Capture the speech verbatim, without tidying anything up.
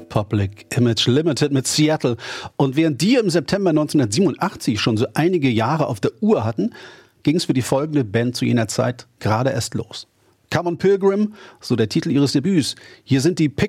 Public Image Limited mit Seattle. Und während die im September neunzehnhundertsiebenundachtzig schon so einige Jahre auf der Uhr hatten, ging es für die folgende Band zu jener Zeit gerade erst los. Come on Pilgrim, so der Titel ihres Debüts. Hier sind die Pick